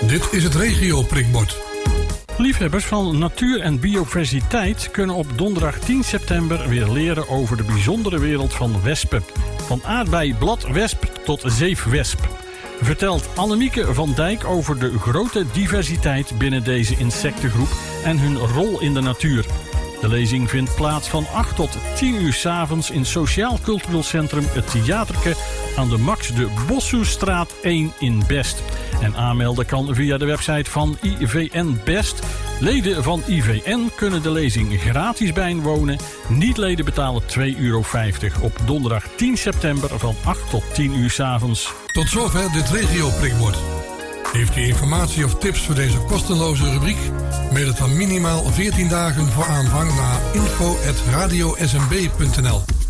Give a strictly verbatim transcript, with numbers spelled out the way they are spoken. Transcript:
Dit is het regio-prikbord. Liefhebbers van natuur en biodiversiteit kunnen op donderdag tien september weer leren over de bijzondere wereld van wespen. Van aardbei-bladwesp tot zeefwesp. Vertelt Annemieke van Dijk over de grote diversiteit binnen deze insectengroep en hun rol in de natuur. De lezing vindt plaats van acht tot tien uur 's avonds in Sociaal Cultureel Centrum Het Theaterke aan de Max de Bossoestraat één in Best. En aanmelden kan via de website van I V N Best. Leden van I V N kunnen de lezing gratis bijwonen. Niet-leden betalen twee euro vijftig op donderdag tien september van acht tot tien uur 's avonds. Tot zover dit regio-prikbord. Heeft u informatie of tips voor deze kostenloze rubriek? Mail het dan minimaal veertien dagen voor aanvang naar info at radio s m b punt n l.